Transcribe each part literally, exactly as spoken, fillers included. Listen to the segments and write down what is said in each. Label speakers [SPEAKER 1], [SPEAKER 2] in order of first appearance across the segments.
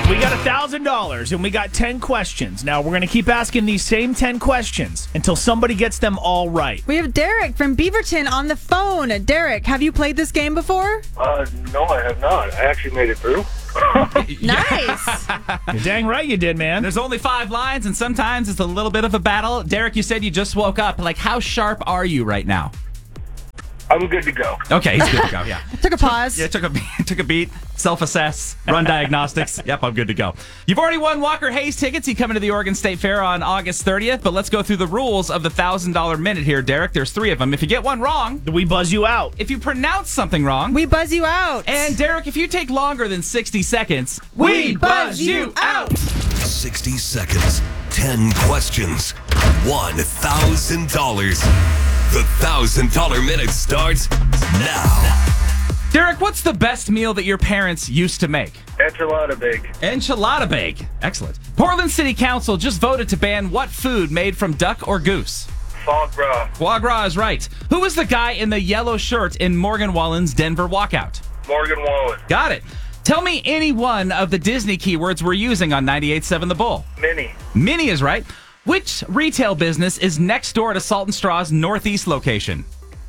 [SPEAKER 1] We got one thousand dollars and we got ten questions. Now, we're going to keep asking these same ten questions until somebody gets them all right.
[SPEAKER 2] We have Derek from Beaverton on the phone. Derek, have you played this game before?
[SPEAKER 3] Uh, no, I have not. I actually made it through.
[SPEAKER 2] Nice.
[SPEAKER 1] You're dang right you did, man.
[SPEAKER 4] There's only five lines, and sometimes it's a little bit of a battle. Derek, you said you just woke up. Like, how sharp are you right now?
[SPEAKER 3] I'm good to go.
[SPEAKER 4] Okay, he's good to go, yeah.
[SPEAKER 2] Took a pause.
[SPEAKER 4] Yeah, took a beat, took a beat, self-assess, run diagnostics. Yep, I'm good to go. You've already won Walker Hayes tickets. He's coming to the Oregon State Fair on August thirtieth, but let's go through the rules of the one thousand dollars minute here, Derek. There's three of them. If you get one wrong,
[SPEAKER 1] Do we buzz you out?
[SPEAKER 4] if you pronounce something wrong,
[SPEAKER 2] We buzz you out.
[SPEAKER 4] and Derek, if you take longer than sixty seconds,
[SPEAKER 2] We buzz you out.
[SPEAKER 5] sixty seconds, ten questions, one thousand dollars. The one thousand dollars minute starts now.
[SPEAKER 4] Derek, what's the best meal that your parents used to make?
[SPEAKER 3] Enchilada bake.
[SPEAKER 4] Enchilada bake. Excellent. Portland City Council just voted to ban what food made from duck or goose?
[SPEAKER 3] Foie gras.
[SPEAKER 4] Foie gras is right. Who was the guy in the yellow shirt in Morgan Wallen's Denver walkout?
[SPEAKER 3] Morgan Wallen.
[SPEAKER 4] Got it. Tell me any one of the Disney keywords we're using on ninety-eight point seven The Bull.
[SPEAKER 3] Minnie.
[SPEAKER 4] Minnie is right. Which retail business is next door to Salt and Straw's Northeast location?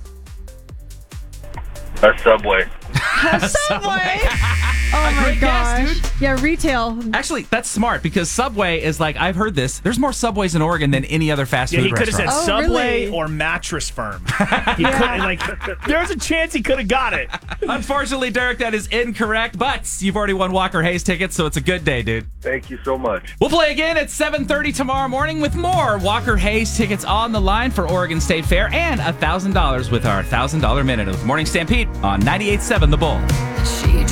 [SPEAKER 3] A Subway.
[SPEAKER 2] Subway. Oh my
[SPEAKER 4] great guess,
[SPEAKER 2] gosh.
[SPEAKER 4] dude.
[SPEAKER 2] Yeah, retail.
[SPEAKER 4] Actually, that's smart because Subway is like, I've heard this. There's more Subways in Oregon than any other fast
[SPEAKER 1] Yeah,
[SPEAKER 4] food
[SPEAKER 1] he could have said
[SPEAKER 4] restaurant.
[SPEAKER 2] Oh,
[SPEAKER 1] Subway
[SPEAKER 2] really?
[SPEAKER 1] or Mattress Firm. He couldn't, like, there's a chance he could have got it.
[SPEAKER 4] Unfortunately, Derek, that is incorrect, but you've already won Walker Hayes tickets, so it's a good day, dude.
[SPEAKER 3] Thank you so much.
[SPEAKER 4] We'll play again at seven thirty tomorrow morning with more Walker Hayes tickets on the line for Oregon State Fair and one thousand dollars with our one thousand dollars Minute of Morning Stampede on ninety-eight point seven The Bull.